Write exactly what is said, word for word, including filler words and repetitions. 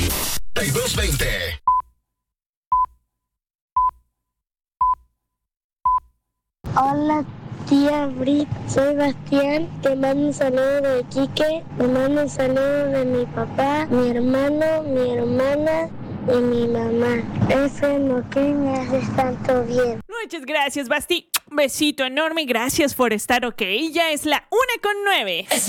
dos veinte. Hola, tía Brit, soy Bastián, te mando un saludo de Quique, te mando un saludo de mi papá, mi hermano, mi hermana y mi mamá. Eso es lo que me hace tanto bien. Muchas gracias, Basti. Besito enorme, gracias por estar ok. Ya es la una con nueve.